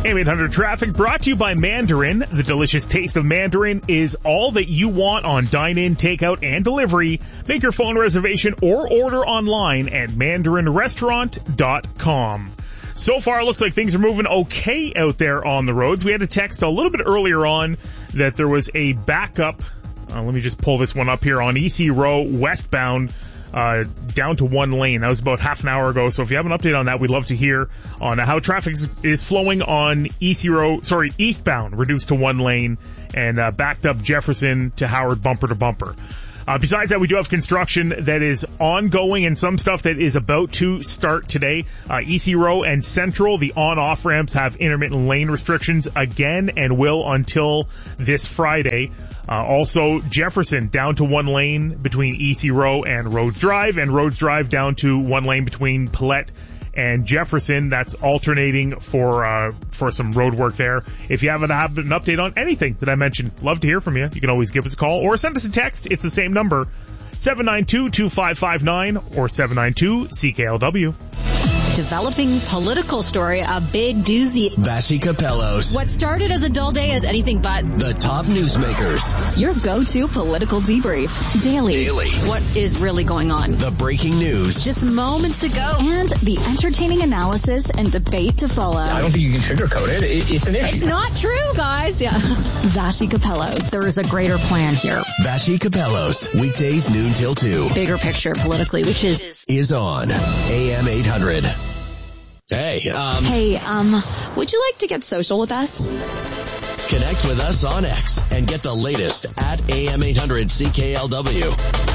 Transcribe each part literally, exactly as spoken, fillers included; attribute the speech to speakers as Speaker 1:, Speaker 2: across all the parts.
Speaker 1: A M eight hundred Traffic brought to you by Mandarin. The delicious taste of Mandarin is all that you want on dine-in, takeout, and delivery. Make your phone reservation or order online at mandarin restaurant dot com. So far, it looks like things are moving okay out there on the roads. We had a text a little bit earlier on that there was a backup. Uh, let me just pull this one up here on E C Row westbound. Uh, down to one lane. That was about half an hour ago. So if you have an update on that, we'd love to hear on how traffic is flowing on E C Road, sorry, eastbound, reduced to one lane, and uh, backed up Jefferson to Howard bumper to bumper. Uh, besides that, we do have construction that is ongoing and some stuff that is about to start today. Uh, E C Row and Central, the on-off ramps have intermittent lane restrictions again and will until this Friday. Uh, also, Jefferson down to one lane between E C Row and Rhodes Drive, and Rhodes Drive down to one lane between Paulette and Jefferson. That's alternating for uh for some road work there. If you haven't have an update on anything that I mentioned, love to hear from you. You can always give us a call or send us a text. It's the same number, seven nine two, two five five nine or seven nine two C K L W.
Speaker 2: Developing political story, a big doozy.
Speaker 3: Vassy Capellos.
Speaker 2: What started as a dull day is anything but.
Speaker 3: The top newsmakers.
Speaker 4: Your go-to political debrief. Daily.
Speaker 3: Daily.
Speaker 2: What is really going on?
Speaker 3: The breaking news.
Speaker 2: Just moments ago.
Speaker 4: And the entertaining analysis and debate to follow.
Speaker 5: I don't think you can sugarcoat it. it it's an issue.
Speaker 2: It's not true, guys. Yeah.
Speaker 4: Vassy Capellos.
Speaker 2: There is a greater plan here.
Speaker 3: Vassy Capellos. Weekdays noon till two.
Speaker 2: Bigger picture politically, which is...
Speaker 3: Is on A M eight hundred. Hey, um...
Speaker 4: Hey, um, would you like to get social with us?
Speaker 3: Connect with us on X and get the latest at A M eight hundred C K L W.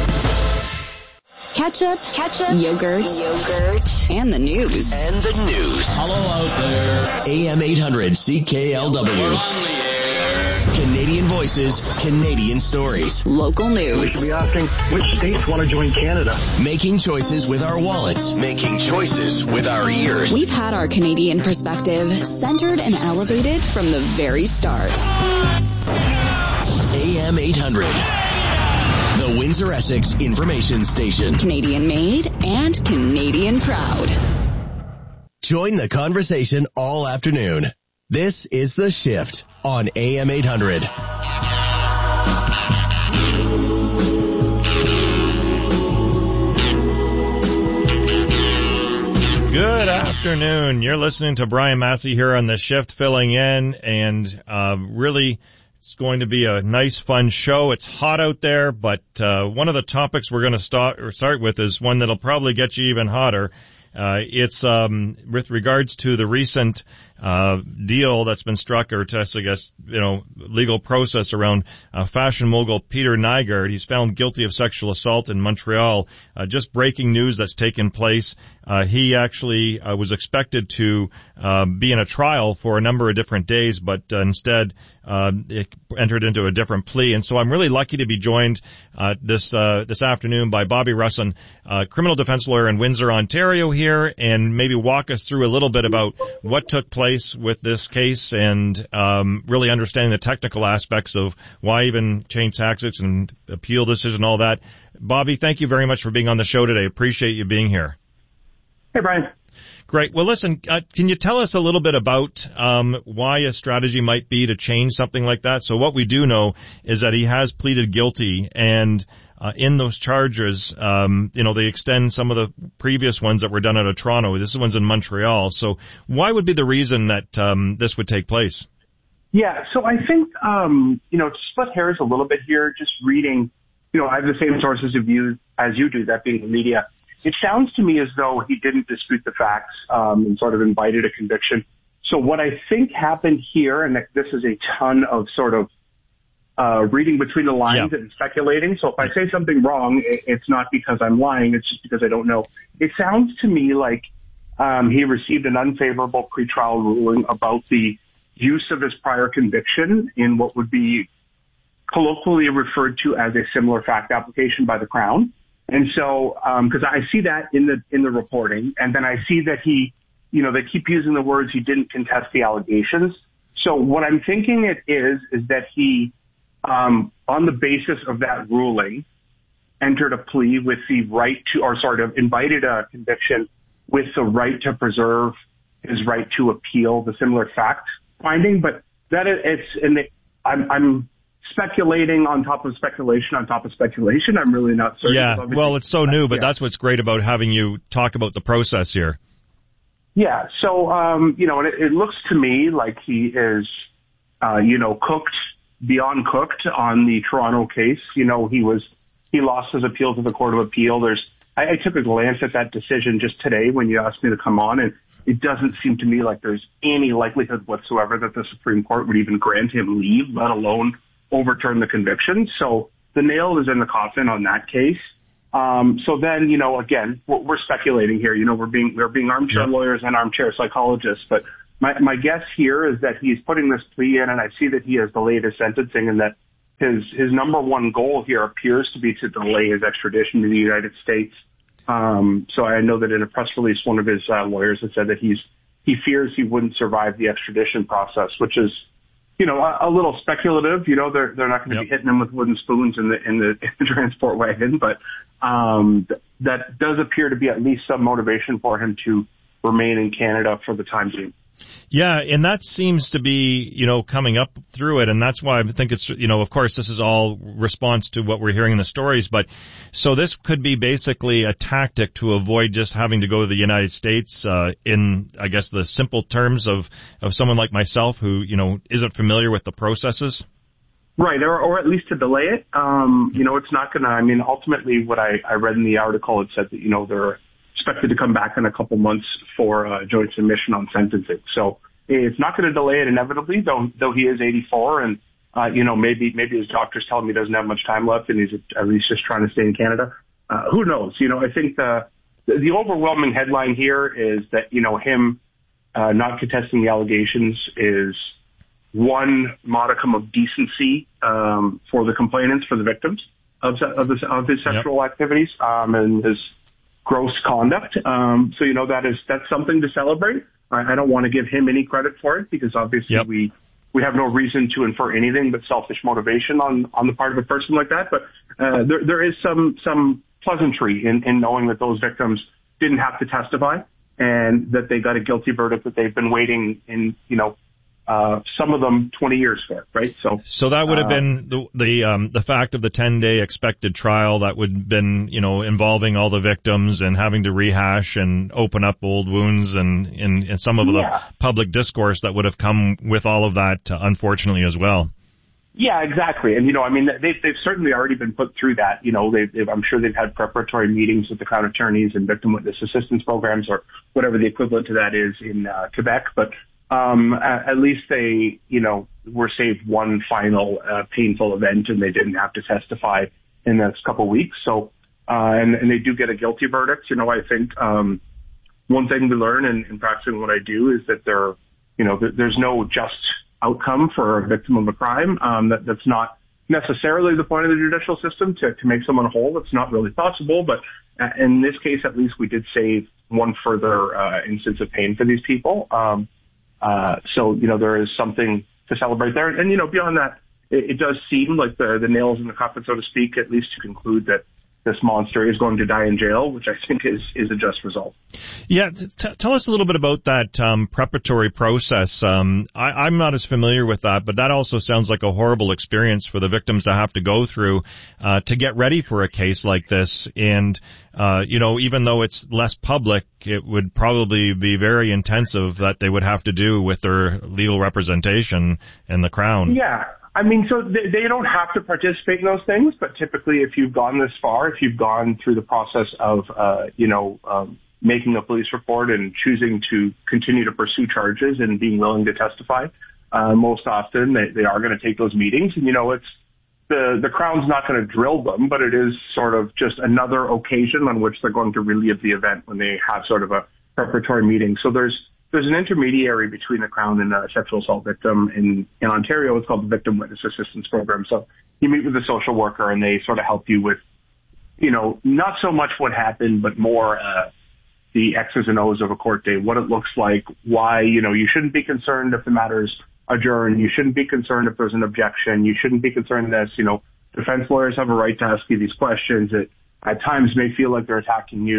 Speaker 4: Ketchup, ketchup, yogurt, yogurt, and the news.
Speaker 3: And the news.
Speaker 6: Hello out there.
Speaker 3: A M eight hundred C K L W.
Speaker 6: We're on the air.
Speaker 3: Canadian voices, Canadian stories.
Speaker 4: Local news.
Speaker 7: We should be asking which states want to join Canada.
Speaker 3: Making choices with our wallets. Making choices with our ears.
Speaker 4: We've had our Canadian perspective centered and elevated from the very start.
Speaker 3: A M eight hundred. The Windsor Essex Information Station.
Speaker 4: Canadian made and Canadian proud.
Speaker 3: Join the conversation all afternoon. This is The Shift on A M eight hundred.
Speaker 8: Good afternoon. You're listening to Brian Massey here on The Shift, filling in, and uh really it's going to be a nice, fun show. It's hot out there, but uh one of the topics we're going to start or start with is one that'll probably get you even hotter. Uh, it's, um, with regards to the recent, uh, deal that's been struck, or test, I guess, you know, legal process around, uh, fashion mogul Peter Nygard. He's found guilty of sexual assault in Montreal. Uh, just breaking news that's taken place. Uh, he actually, uh, was expected to, uh, be in a trial for a number of different days, but uh, instead, uh, it entered into a different plea. And so I'm really lucky to be joined, uh, this, uh, this afternoon by Bobby Russin, uh, criminal defense lawyer in Windsor, Ontario here. And maybe walk us through a little bit about what took place with this case and um, really understanding the technical aspects of why even change tactics and appeal decision, all that. Bobby, thank you very much for being on the show today. Appreciate you being here.
Speaker 7: Hey, Brian.
Speaker 8: Great. Well, listen, uh, can you tell us a little bit about um, why a strategy might be to change something like that? So what we do know is that he has pleaded guilty, and uh, in those charges, um, you know, they extend some of the previous ones that were done out of Toronto. This one's in Montreal. So why would be the reason that um, this would take place?
Speaker 7: Yeah, so I think, um, you know, to split hairs a little bit here, just reading, you know, I have the same sources of view as you do, that being the media. It sounds to me as though he didn't dispute the facts um, and sort of invited a conviction. So what I think happened here, and this is a ton of sort of uh reading between the lines yeah. and speculating. So if I say something wrong, it's not because I'm lying. It's just because I don't know. It sounds to me like um he received an unfavorable pretrial ruling about the use of his prior conviction in what would be colloquially referred to as a similar fact application by the Crown. And so, um, cause I see that in the, in the reporting, and then I see that he, you know, they keep using the words he didn't contest the allegations. So what I'm thinking it is, is that he, um, on the basis of that ruling, entered a plea with the right to, or sort of invited a conviction with the right to preserve his right to appeal the similar fact finding, but that it, it's, and it, I'm, I'm speculating on top of speculation on top of speculation. I'm really not certain.
Speaker 8: Yeah, well, it's so new, but
Speaker 7: yeah.
Speaker 8: that's what's great about having you talk about the process here.
Speaker 7: Yeah, so, um, you know, and it, it looks to me like he is, uh, you know, cooked beyond cooked on the Toronto case. You know, he was, he lost his appeal to the Court of Appeal. There's, I, I took a glance at that decision just today when you asked me to come on, and it doesn't seem to me like there's any likelihood whatsoever that the Supreme Court would even grant him leave, let alone overturn the conviction. So the nail is in the coffin on that case. Um, so then, you know, again, we're, we're speculating here. You know, we're being we're being armchair
Speaker 8: yep.
Speaker 7: lawyers and armchair psychologists. But my my guess here is that he's putting this plea in, and I see that he has delayed his sentencing, and that his his number one goal here appears to be to delay his extradition to the United States. Um, so I know that in a press release, one of his uh, lawyers had said that he's he fears he wouldn't survive the extradition process, which is, you know, a, a little speculative. You know, they're they're not going to
Speaker 8: yep.
Speaker 7: be hitting him with wooden spoons in the in the, in the transport wagon, but um, th- that does appear to be at least some motivation for him to remain in Canada for the time being.
Speaker 8: Yeah, and that seems to be, you know, coming up through it, and that's why I think it's, you know, of course, this is all response to what we're hearing in the stories, but so this could be basically a tactic to avoid just having to go to the United States, uh, in, I guess, the simple terms of, of someone like myself who, you know, isn't familiar with the processes.
Speaker 7: Right, or, or at least to delay it. Um, you know, it's not going to, I mean, ultimately what I, I read in the article, it said that, you know, they're expected to come back in a couple months for uh, joint submission on sentencing. So it's not going to delay it inevitably, though, though he is eighty-four and, uh, you know, maybe, maybe his doctor's telling him he doesn't have much time left and he's at least just trying to stay in Canada. Uh, who knows? You know, I think the, the overwhelming headline here is that, you know, him, uh, not contesting the allegations is one modicum of decency, um, for the complainants, for the victims of, of, this, of his sexual yep. activities, um, and his gross conduct. Um, so, you know, that is, that's something to celebrate. I, I don't want to give him any credit for it because obviously yep. we, we have no reason to infer anything but selfish motivation on, on the part of a person like that. But, uh, there, there is some, some pleasantry in, in knowing that those victims didn't have to testify and that they got a guilty verdict that they've been waiting in, you know, Uh, some of them twenty years for, right? So,
Speaker 8: so that would have
Speaker 7: uh,
Speaker 8: been the, the, um, the fact of the ten day expected trial that would have been, you know, involving all the victims and having to rehash and open up old wounds and, and, and some of
Speaker 7: yeah.
Speaker 8: the public discourse that would have come with all of that, uh, unfortunately as well.
Speaker 7: Yeah, exactly. And, you know, I mean, they've, they've certainly already been put through that. You know, they've, they've, I'm sure they've had preparatory meetings with the Crown attorneys and victim witness assistance programs or whatever the equivalent to that is in uh, Quebec. But, Um, at, at least they, you know, were saved one final, uh, painful event and they didn't have to testify in the next couple of weeks. So, uh, and, and they do get a guilty verdict. You know, I think, um, one thing we learn in, in practicing what I do is that there, you know, there, there's no just outcome for a victim of a crime. Um, that, that's not necessarily the point of the judicial system to, to make someone whole. It's not really possible, but uh, in this case, at least we did save one further, uh, instance of pain for these people. Um, Uh, so, you know, there is something to celebrate there. And, you know, beyond that, it, it does seem like the, the nails in the coffin, so to speak, at least to conclude that this monster is going to die in jail, which I think is, is a just result.
Speaker 8: Yeah. T- tell us a little bit about that, um, preparatory process. Um, I, I'm not as familiar with that, but that also sounds like a horrible experience for the victims to have to go through, uh, to get ready for a case like this. And, uh, you know, even though it's less public, it would probably be very intensive that they would have to do with their legal representation in the Crown.
Speaker 7: Yeah. I mean, so they, they don't have to participate in those things, but typically if you've gone this far, if you've gone through the process of, uh, you know, um, making a police report and choosing to continue to pursue charges and being willing to testify, uh, most often they, they are going to take those meetings. And, you know, it's the, the Crown's not going to drill them, but it is sort of just another occasion on which they're going to relive the event when they have sort of a preparatory meeting. So there's, There's an intermediary between the Crown and a sexual assault victim. In, in Ontario, it's called the Victim Witness Assistance Program. So you meet with a social worker and they sort of help you with, you know, not so much what happened, but more uh, the X's and O's of a court day, what it looks like, why, you know, you shouldn't be concerned if the matter's adjourned. You shouldn't be concerned if there's an objection. You shouldn't be concerned this, you know, defense lawyers have a right to ask you these questions that at times may feel like they're attacking you.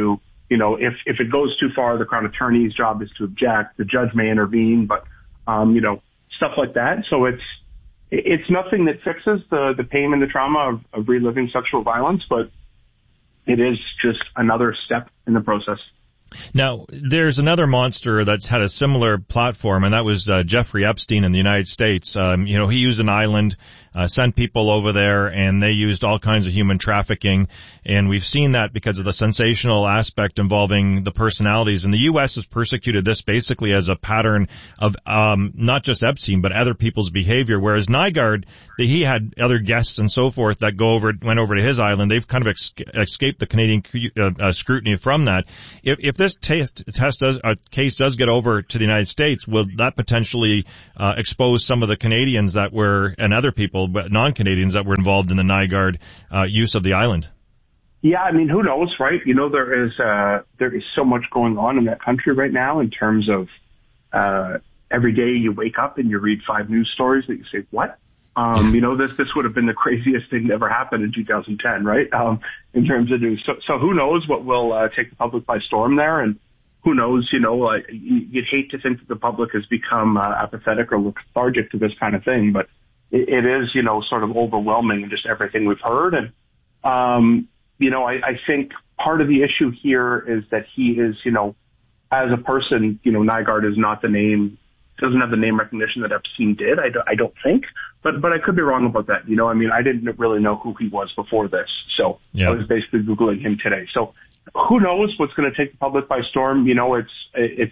Speaker 7: you know, if, if it goes too far, the Crown Attorney's job is to object. The judge may intervene, but, um, you know, stuff like that. So it's, it's nothing that fixes the, the pain and the trauma of, of reliving sexual violence, but it is just another step in the process.
Speaker 8: Now, there's another monster that's had a similar platform, and that was uh, Jeffrey Epstein in the United States. Um, you know, he used an island, uh, sent people over there, and they used all kinds of human trafficking. And we've seen that because of the sensational aspect involving the personalities. And the U S has persecuted this basically as a pattern of um, not just Epstein, but other people's behavior. Whereas Nygaard, the, he had other guests and so forth that go over, went over to his island. They've kind of ex- escaped the Canadian uh, uh, scrutiny from that. If, if this test, test does, uh, case does get over to the United States, will that potentially uh, expose some of the Canadians that were, and other people, but non-Canadians that were involved in the Nygaard uh, use of the island?
Speaker 7: Yeah, I mean, who knows, right? You know, there is uh, there is so much going on in that country right now in terms of uh, every day you wake up and you read five news stories that you say, what? Um, you know, this, this would have been the craziest thing that ever happened in two thousand ten, right? Um, in terms of news. So, so who knows what will, uh, take the public by storm there, and who knows, you know, uh, you'd hate to think that the public has become, uh, apathetic or lethargic to this kind of thing, but it, it is, you know, sort of overwhelming in just everything we've heard. And, um, you know, I, I think part of the issue here is that he is, you know, as a person, you know, Nygaard is not the name, doesn't have the name recognition that Epstein did, I, do, I don't think. But but I could be wrong about that. You know, I mean, I didn't really know who he was before this. So yeah. I was basically Googling him today. So who knows what's going to take the public by storm? You know, it's it's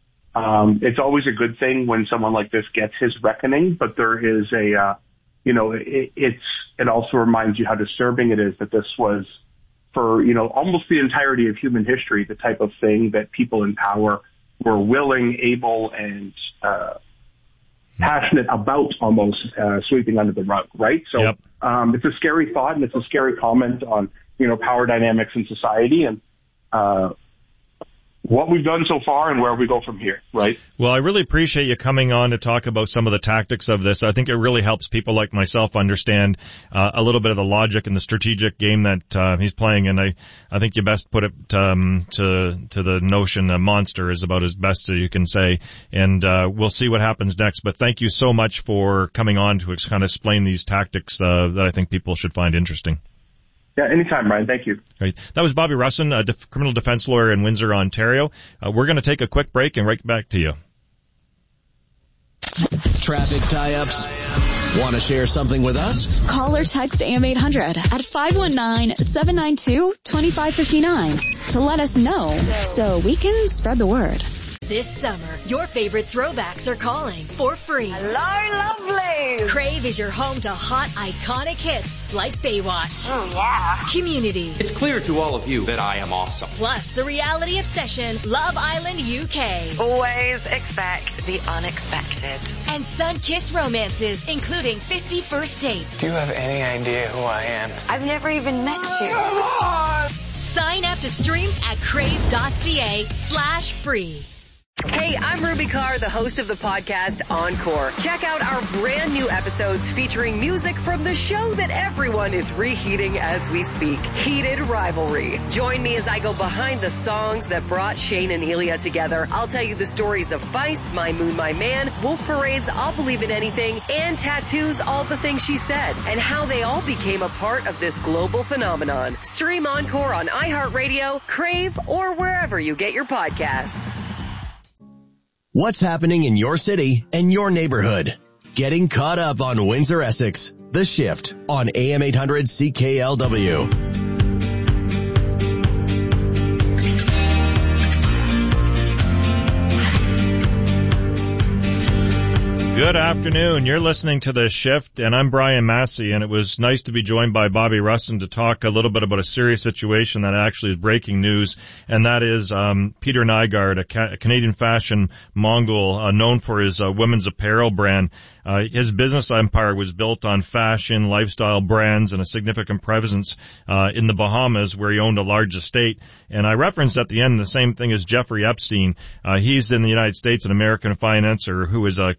Speaker 7: um, it's always a good thing when someone like this gets his reckoning. But there is a, uh, you know, it, it's it also reminds you how disturbing it is that this was for, you know, almost the entirety of human history, the type of thing that people in power were willing, able, and uh passionate about, almost uh, sweeping under the rug, right? So yep. um, it's a scary thought, and it's a scary comment on, you know, power dynamics in society, and uh, what we've done so far and where we go from here, right?
Speaker 8: Well, I really appreciate you coming on to talk about some of the tactics of this. I think it really helps people like myself understand uh, a little bit of the logic and the strategic game that uh, he's playing, and I, I think you best put it um, to to the notion a monster is about as best as you can say, and uh, we'll see what happens next. But thank you so much for coming on to ex- kind of explain these tactics uh, that I think people should find interesting.
Speaker 7: Yeah, anytime, Ryan. Thank you.
Speaker 8: Right. That was Bobby Russin, a def- criminal defense lawyer in Windsor, Ontario. Uh, we're going to take a quick break and right back to you.
Speaker 3: Traffic tie-ups. Want to share something with us?
Speaker 4: Call or text A M eight hundred at five one nine, seven nine two, two five five nine to let us know so we can spread the word.
Speaker 9: This summer, your favorite throwbacks are calling for free.
Speaker 10: Hello, lovely!
Speaker 9: Crave is your home to hot, iconic hits like Baywatch.
Speaker 10: Oh, yeah.
Speaker 9: Community.
Speaker 6: It's clear to all of you that I am awesome.
Speaker 9: Plus, the reality obsession, Love Island U K.
Speaker 10: Always expect the unexpected.
Speaker 9: And sun-kissed romances, including fifty first dates.
Speaker 11: Do you have any idea who I am?
Speaker 10: I've never even met you.
Speaker 9: Sign up to stream at crave.ca slash free.
Speaker 12: Hey, I'm Ruby Carr, the host of the podcast Encore. Check out our brand new episodes featuring music from the show that everyone is reheating as we speak, Heated Rivalry. Join me as I go behind the songs that brought Shane and Ilya together. I'll tell you the stories of Vice, My Moon, My Man, Wolf Parade's I'll Believe in Anything, and Tattoo's All the Things She Said, and how they all became a part of this global phenomenon. Stream Encore on iHeartRadio, Crave, or wherever you get your podcasts.
Speaker 3: What's happening in your city and your neighborhood? Getting caught up on Windsor Essex. The Shift on A M eight hundred C K L W.
Speaker 8: Good afternoon. You're listening to The Shift, and I'm Brian Massey, and it was nice to be joined by Bobby Russin to talk a little bit about a serious situation that actually is breaking news, and that is um, Peter Nygaard, a, ca- a Canadian fashion Mongol uh, known for his uh, women's apparel brand. Uh, his business empire was built on fashion, lifestyle brands, and a significant presence uh, in the Bahamas, where he owned a large estate. And I referenced at the end the same thing as Jeffrey Epstein. Uh, he's in the United States, an American financier who was uh, convicted of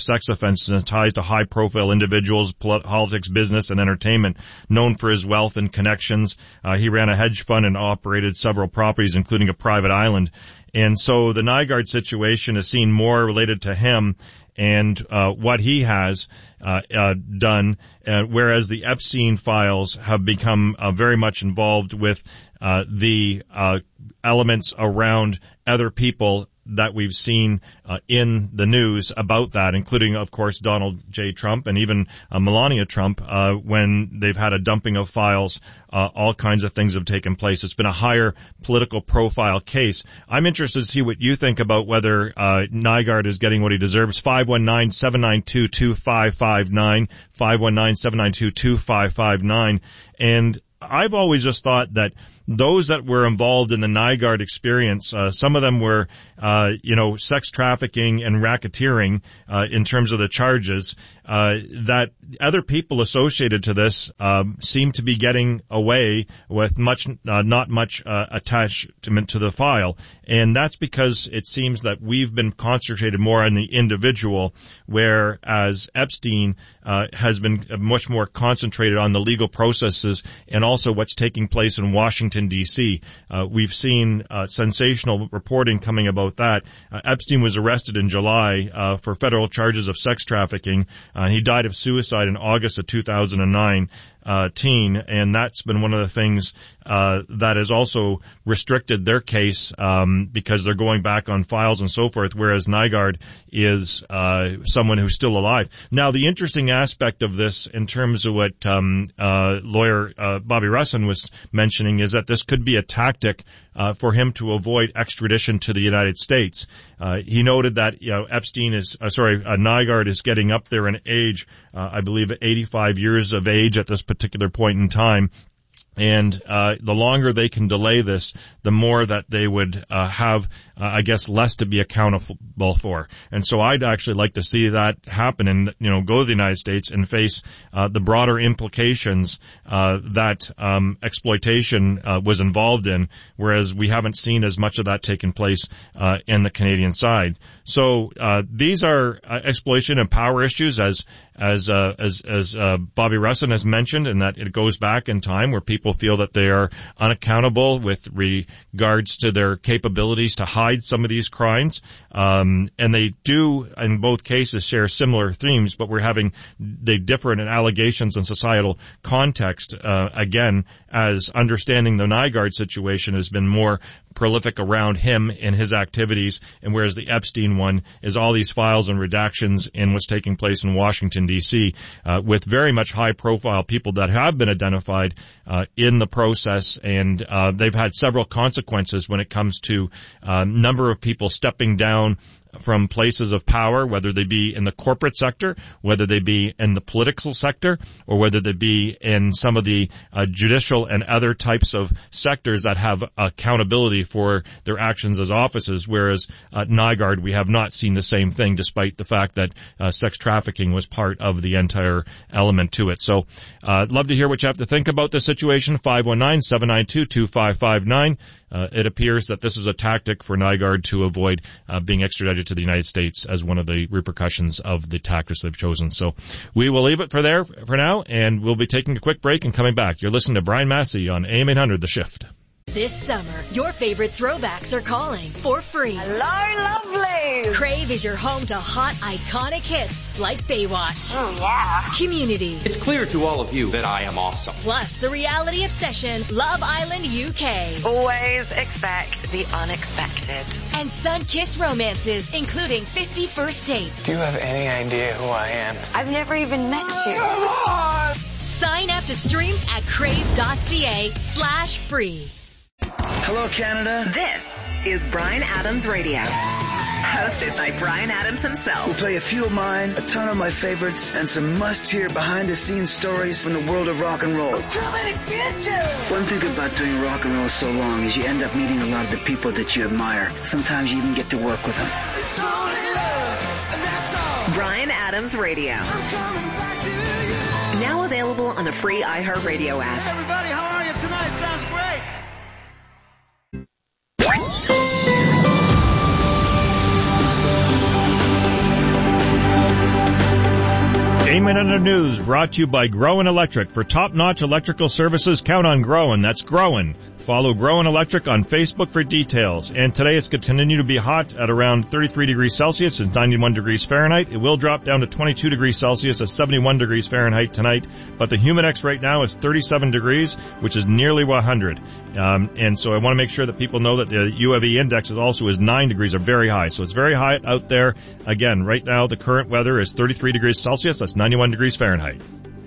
Speaker 8: sex offenses and ties to high-profile individuals, politics, business, and entertainment. Known for his wealth and connections, uh, he ran a hedge fund and operated several properties, including a private island. And so the Nygaard situation is seen more related to him and uh, what he has uh, uh, done, uh, whereas the Epstein files have become uh, very much involved with uh, the uh, elements around other people that we've seen uh, in the news about that, including, of course, Donald J. Trump and even uh, Melania Trump, uh, when they've had a dumping of files. Uh, all kinds of things have taken place. It's been a higher political profile case. I'm interested to see what you think about whether uh, Nygaard is getting what he deserves. five one nine, seven nine two, two five five nine, five one nine, seven nine two, two five five nine. And I've always just thought that those that were involved in the Nygaard experience, uh, some of them were, uh, you know, sex trafficking and racketeering, uh, in terms of the charges, uh, that other people associated to this, um, seem to be getting away with much, uh, not much, uh, attachment to the file. And that's because it seems that we've been concentrated more on the individual, whereas Epstein, uh, has been much more concentrated on the legal processes and also what's taking place in Washington, D C. Uh, we've seen uh, sensational reporting coming about that. Uh, Epstein was arrested in July uh, for federal charges of sex trafficking. Uh, he died of suicide in August of two thousand nine. Uh, teen, and that's been one of the things uh, that has also restricted their case um, because they're going back on files and so forth, whereas Nygaard is uh, someone who's still alive. Now, the interesting aspect of this in terms of what um, uh, lawyer uh, Bobby Russin was mentioning is that this could be a tactic uh, for him to avoid extradition to the United States. Uh, he noted that, you know, Epstein is, uh, sorry, uh, Nygaard is getting up there in age, uh, I believe eighty-five years of age at this particular point in time. And uh the longer they can delay this, the more that they would uh have, uh, I guess, less to be accountable for. And so I'd actually like to see that happen and, you know, go to the United States and face uh the broader implications uh that um exploitation uh was involved in, whereas we haven't seen as much of that taking place uh in the Canadian side. So uh these are uh, exploitation and power issues, as as uh as as uh Bobby Russin has mentioned, and that it goes back in time where people feel that they are unaccountable with regards to their capabilities to hide some of these crimes. Um, and they do, in both cases, share similar themes, but we're having, they differ in allegations and societal context, uh, again, as understanding the Nygaard situation has been more prolific around him and his activities, and whereas the Epstein one is all these files and redactions in what's taking place in Washington, D C, uh, with very much high-profile people that have been identified uh, in the process, and uh, they've had several consequences when it comes to uh, number of people stepping down from places of power, whether they be in the corporate sector, whether they be in the political sector, or whether they be in some of the uh, judicial and other types of sectors that have accountability for their actions as offices, whereas at Nygaard we have not seen the same thing, despite the fact that uh, sex trafficking was part of the entire element to it. So uh, I'd love to hear what you have to think about this situation. five one nine, seven nine two, two five five nine. Uh, it appears that this is a tactic for Nygaard to avoid uh, being extradited to the United States as one of the repercussions of the tactics they've chosen. So we will leave it for there for now, and we'll be taking a quick break and coming back. You're listening to Brian Massey on A M eight hundred, The Shift.
Speaker 9: This summer, your favorite throwbacks are calling for free.
Speaker 10: Hello, lovelies!
Speaker 9: Crave is your home to hot, iconic hits like Baywatch.
Speaker 10: Oh, yeah.
Speaker 9: Community.
Speaker 6: It's clear to all of you that I am awesome.
Speaker 9: Plus, the reality obsession, Love Island U K.
Speaker 10: Always expect the unexpected.
Speaker 9: And sun-kissed romances, including fifty First Dates.
Speaker 11: Do you have any idea who I am?
Speaker 10: I've never even met you.
Speaker 9: Sign up to stream at crave.ca slash free.
Speaker 13: Hello, Canada.
Speaker 12: This is Brian Adams Radio, hosted by Brian Adams himself.
Speaker 13: We'll play a few of mine, a ton of my favorites, and some must-hear behind-the-scenes stories from the world of rock and roll. Too many bitches! One thing about doing rock and roll so long is you end up meeting a lot of the people that you admire. Sometimes you even get to work with them. It's only love, and that's all.
Speaker 12: Brian Adams Radio. I'm coming back to you. Now available on the free iHeartRadio app.
Speaker 13: Hey, everybody, how are you tonight? Sounds great.
Speaker 8: AM eight hundred News brought to you by Groen Electric. For top-notch electrical services, count on Groen. That's Groen. Follow Groen Electric on Facebook for details. And today it's going to continue to be hot at around thirty-three degrees Celsius and ninety-one degrees Fahrenheit. It will drop down to twenty-two degrees Celsius at seventy-one degrees Fahrenheit tonight. But the Humidex right now is thirty-seven degrees, which is nearly one hundred. Um, and so I want to make sure that people know that the U V index is also is nine degrees, are very high. So it's very high out there. Again, right now the current weather is thirty-three degrees Celsius. That's ninety-one degrees Fahrenheit.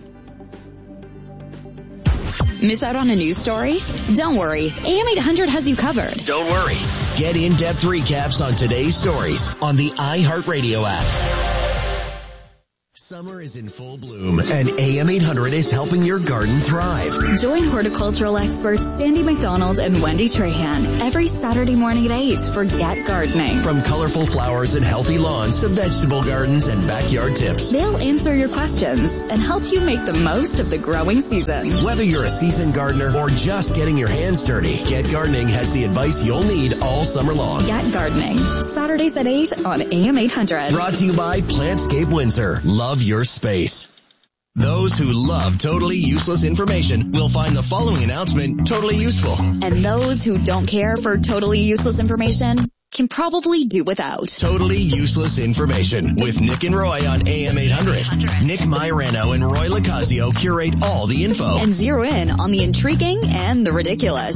Speaker 4: Miss out on a news story? Don't worry. A M eight hundred has you covered.
Speaker 3: Don't worry. Get in-depth recaps on today's stories on the iHeartRadio app. Summer is in full bloom, and A M eight hundred is helping your garden thrive.
Speaker 4: Join horticultural experts Sandy McDonald and Wendy Trahan every Saturday morning at eight for Get Gardening.
Speaker 3: From colorful flowers and healthy lawns to vegetable gardens and backyard tips.
Speaker 4: They'll answer your questions and help you make the most of the growing season.
Speaker 3: Whether you're a seasoned gardener or just getting your hands dirty, Get Gardening has the advice you'll need all summer long.
Speaker 4: Get Gardening, Saturdays at eight on A M eight hundred.
Speaker 3: Brought to you by Plantscape Windsor. Love your space. Those who love totally useless information will find the following announcement totally useful.
Speaker 4: And those who don't care for totally useless information can probably do without.
Speaker 3: Totally useless information with Nick and Roy on A M eight hundred. Nick Mairano and Roy Lacazio curate all the info
Speaker 4: and zero in on the intriguing and the ridiculous.